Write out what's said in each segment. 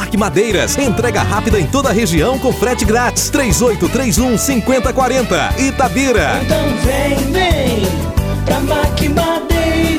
Parque Madeiras. Entrega rápida em toda a região com frete grátis. 3831-5040. Itabira. Então vem pra Parque Madeiras.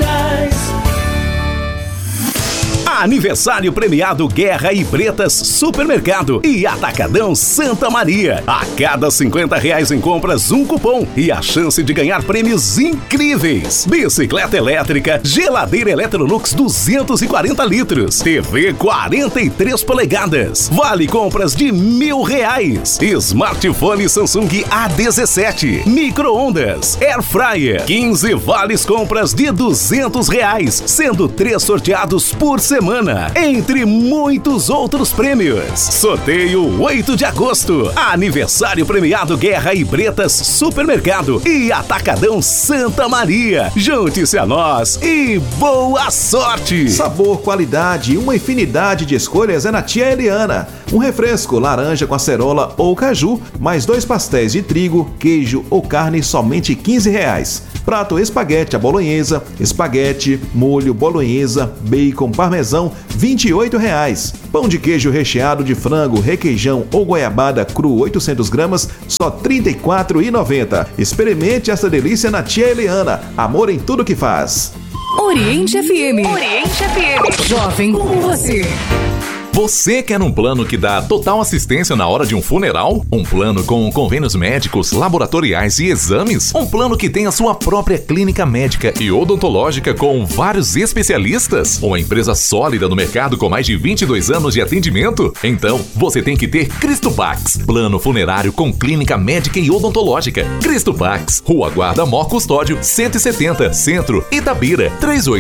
Aniversário premiado Guerra e Bretas Supermercado e Atacadão Santa Maria. A cada R$50 em compras, um cupom e a chance de ganhar prêmios incríveis. Bicicleta elétrica, geladeira Electrolux 240 litros, TV 43 polegadas, vale compras de R$1.000, smartphone Samsung A17, micro-ondas, air fryer, 15 vales compras de R$200, sendo 3 sorteados por semana, entre muitos outros prêmios. Sorteio 8 de agosto. Aniversário premiado Guerra e Bretas Supermercado e Atacadão Santa Maria. Junte-se a nós e boa sorte! Sabor, qualidade e uma infinidade de escolhas é na Tia Eliana. Um refresco laranja com acerola ou caju, mais 2 pastéis de trigo, queijo ou carne, somente R$15. Prato espaguete à bolonhesa, espaguete, molho, bolonhesa, bacon, parmesão, R$28. Pão de queijo recheado de frango, requeijão ou goiabada cru 800 gramas, só R$34,90. Experimente essa delícia na Tia Eliana. Amor em tudo que faz. Oriente FM. Oriente FM. Jovem como você. Você quer um plano que dá total assistência na hora de um funeral? Um plano com convênios médicos, laboratoriais e exames? Um plano que tem a sua própria clínica médica e odontológica com vários especialistas? Uma empresa sólida no mercado com mais de 22 anos de atendimento? Então, você tem que ter Cristopax. Plano funerário com clínica médica e odontológica. Cristopax, Rua Guarda Mor Custódio, 170, Centro, Itabira,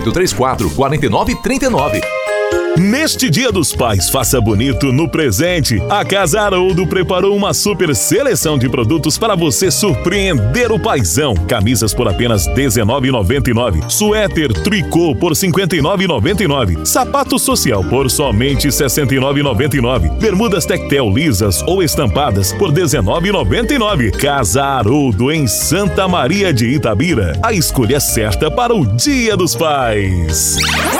3834-4939. Neste Dia dos Pais, faça bonito no presente. A Casa Haroldo preparou uma super seleção de produtos para você surpreender o paizão. Camisas por apenas R$19,99. Suéter tricô por R$59,99. Sapato social por somente R$69,99. Bermudas tectel lisas ou estampadas por R$19,99. Casa Haroldo em Santa Maria de Itabira. A escolha certa para o Dia dos Pais.